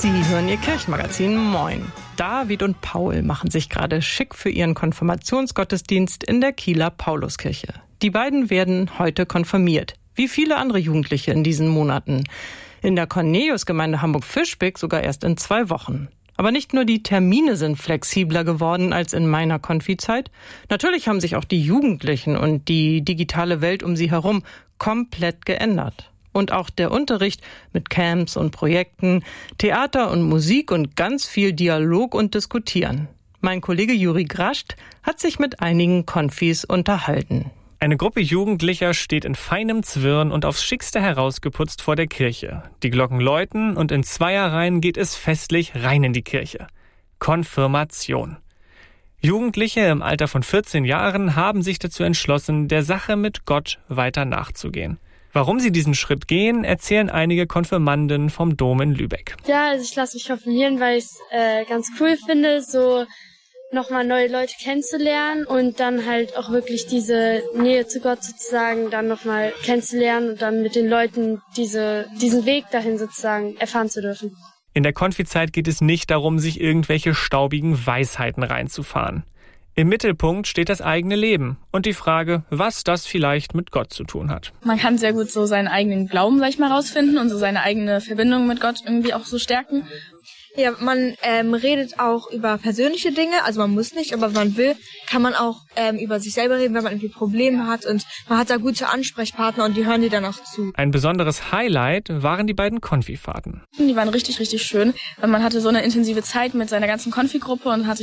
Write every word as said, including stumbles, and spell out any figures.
Sie hören Ihr Kirchenmagazin Moin. David und Paul machen sich gerade schick für ihren Konfirmationsgottesdienst in der Kieler Pauluskirche. Die beiden werden heute konfirmiert, wie viele andere Jugendliche in diesen Monaten. In der Corneliusgemeinde Hamburg-Fischbeck sogar erst in zwei Wochen. Aber nicht nur die Termine sind flexibler geworden als in meiner Konfizeit. Natürlich haben sich auch die Jugendlichen und die digitale Welt um sie herum komplett geändert. Und auch der Unterricht mit Camps und Projekten, Theater und Musik und ganz viel Dialog und Diskutieren. Mein Kollege Juri Grascht hat sich mit einigen Konfis unterhalten. Eine Gruppe Jugendlicher steht in feinem Zwirn und aufs Schickste herausgeputzt vor der Kirche. Die Glocken läuten und in Zweierreihen geht es festlich rein in die Kirche. Konfirmation. Jugendliche im Alter von vierzehn Jahren haben sich dazu entschlossen, der Sache mit Gott weiter nachzugehen. Warum sie diesen Schritt gehen, erzählen einige Konfirmanden vom Dom in Lübeck. Ja, also ich lasse mich konfirmieren, weil ich es äh, ganz cool finde, so nochmal neue Leute kennenzulernen und dann halt auch wirklich diese Nähe zu Gott sozusagen dann nochmal kennenzulernen und dann mit den Leuten diese, diesen Weg dahin sozusagen erfahren zu dürfen. In der Konfizeit geht es nicht darum, sich irgendwelche staubigen Weisheiten reinzufahren. Im Mittelpunkt steht das eigene Leben und die Frage, was das vielleicht mit Gott zu tun hat. Man kann sehr gut so seinen eigenen Glauben, sag ich mal, rausfinden und so seine eigene Verbindung mit Gott irgendwie auch so stärken. Ja, man ähm, redet auch über persönliche Dinge, also man muss nicht, aber wenn man will, kann man auch ähm, über sich selber reden, wenn man irgendwie Probleme hat und man hat da gute Ansprechpartner und die hören dir dann auch zu. Ein besonderes Highlight waren die beiden Konfifahrten. Die waren richtig, richtig schön, weil man hatte so eine intensive Zeit mit seiner ganzen Konfigruppe und hat sich